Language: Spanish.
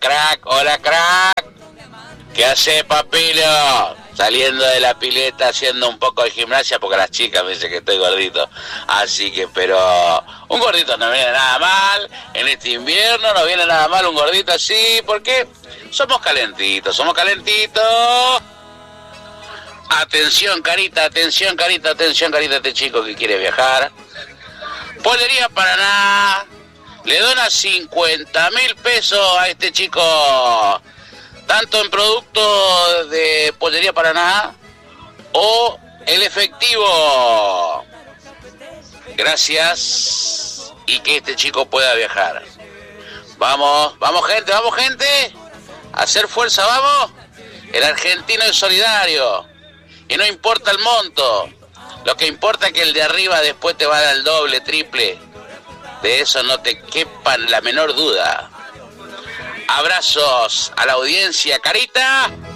crack, hola crack. ¿Qué hace, papilo? Saliendo de la pileta, haciendo un poco de gimnasia, porque las chicas me dicen que estoy gordito. Así que, pero un gordito no viene nada mal. En este invierno no viene nada mal un gordito así, porque somos calentitos, somos calentitos. Atención, carita, atención, carita, atención, carita, este chico que quiere viajar. Pollería Paraná le dona 50.000 pesos a este chico, tanto en producto de Pollería Paraná o el efectivo. Gracias, y que este chico pueda viajar. Vamos, vamos gente, a hacer fuerza, vamos. El argentino es solidario y no importa el monto. Lo que importa es que el de arriba después te va a dar el doble, triple. De eso no te quepan la menor duda. Abrazos a la audiencia, carita.